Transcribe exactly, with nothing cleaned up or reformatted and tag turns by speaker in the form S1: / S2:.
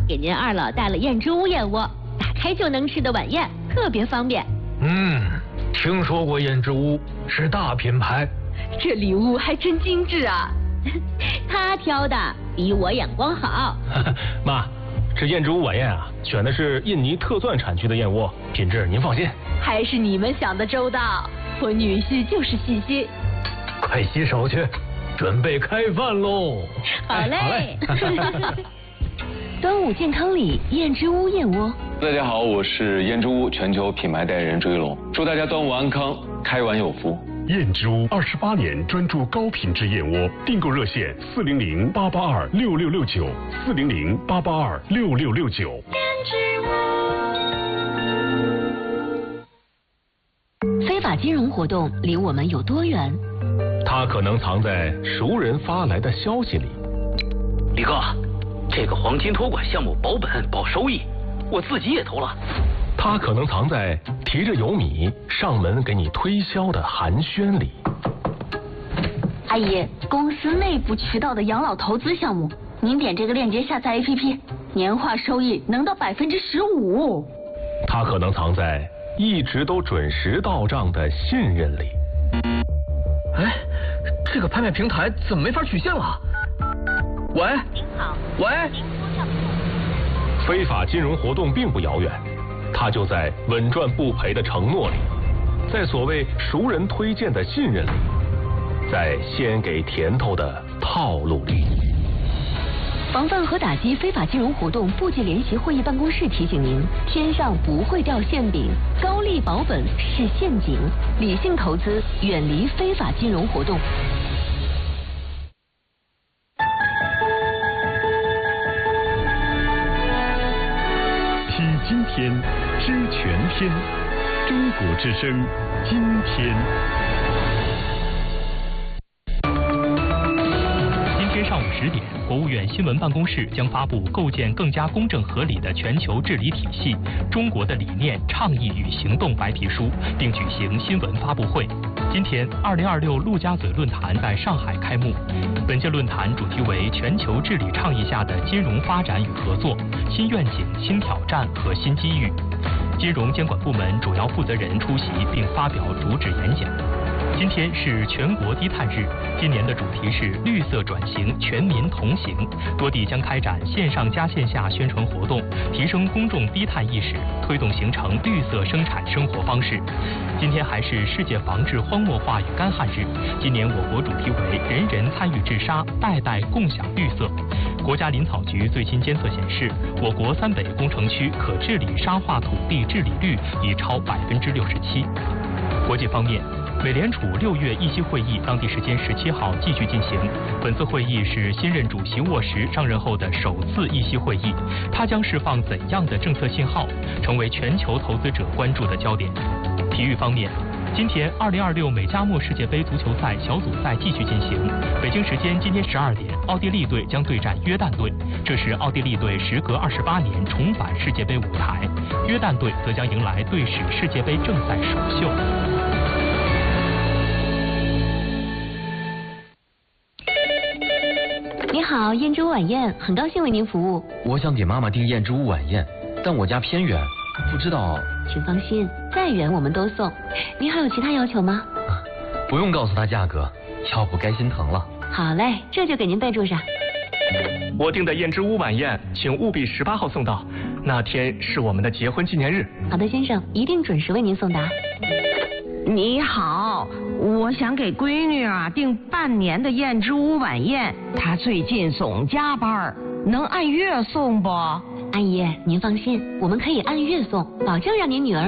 S1: 给您二老带了燕之屋燕窝，打开就能吃的晚宴，特别方便。
S2: 嗯，听说过燕之屋，是大品牌。
S1: 这礼物还真精致啊！他挑的比我眼光好。
S3: 妈，这燕之屋晚宴啊，选的是印尼特钻产区的燕窝，品质您放心。
S1: 还是你们想的周到，我女婿就是细心。
S2: 快洗手去，准备开饭喽！
S1: 好嘞。
S2: 好嘞。
S1: 端午健康礼，燕之屋燕窝。
S4: 大家好，我是燕之屋全球品牌代言人朱一龙，祝大家端午安康，开碗有福。
S5: 燕之屋二十八年专注高品质燕窝，订购热线四零零八八二六六六九四零零八八二六六六九。
S1: 燕之屋。非法金融活动离我们有多远？
S3: 它可能藏在熟人发来的消息里。
S6: 李哥，这个黄金托管项目保本保收益，我自己也投了。
S3: 它可能藏在提着油米上门给你推销的寒暄里。
S7: 阿姨，公司内部渠道的养老投资项目，您点这个链接下载 A P P， 年化收益能到百分之十五。
S3: 它可能藏在一直都准时到账的信任里。
S2: 哎，这个拍卖平台怎么没法取现了？喂，
S1: 您好，
S2: 喂。
S3: 非法金融活动并不遥远，它就在稳赚不赔的承诺里，在所谓熟人推荐的信任里，在先给甜头的套路里。
S1: 防范和打击非法金融活动部级联席会议办公室提醒您：天上不会掉馅饼，高利保本是陷阱，理性投资，远离非法金融活动。
S5: 听今天，知全天，中国之声，今天。
S8: 上午十点，国务院新闻办公室将发布构建更加公正合理的全球治理体系中国的理念、倡议与行动白皮书，并举行新闻发布会。今天，二零二六陆家嘴论坛在上海开幕。本届论坛主题为全球治理倡议下的金融发展与合作、新愿景、新挑战和新机遇。金融监管部门主要负责人出席并发表主旨演讲。今天是全国低碳日，今年的主题是绿色转型，全民同行。多地将开展线上加线下宣传活动，提升公众低碳意识，推动形成绿色生产生活方式。今天还是世界防治荒漠化与干旱日，今年我国主题为人人参与治沙，代代共享绿色。国家林草局最新监测显示，我国三北工程区可治理沙化土地治理率已超百分之六十七。国际方面，美联储六月议息会议当地时间十七号继续进行。本次会议是新任主席沃什上任后的首次议息会议，它将释放怎样的政策信号，成为全球投资者关注的焦点。体育方面，今天二零二六美加墨世界杯足球赛小组赛继续进行。北京时间今天十二点，奥地利队将对战约旦队，这是奥地利队时隔二十八年重返世界杯舞台，约旦队则将迎来队史世界杯正赛首秀。
S1: 你好，燕之屋晚宴，很高兴为您服务。
S9: 我想给妈妈订燕之屋晚宴，但我家偏远，不知道。
S1: 请放心，再远我们都送。您还有其他要求吗？
S9: 不用告诉她价格，要不该心疼了。
S1: 好嘞，这就给您备注上。
S8: 我订的燕之屋晚宴，请务必十八号送到，那天是我们的结婚纪念日。
S1: 好的，先生，一定准时为您送达。
S10: 你好，我想给闺女啊订半年的燕之屋晚宴，她最近总加班，能按月送不？
S1: 阿姨，您放心，我们可以按月送，保证让您女儿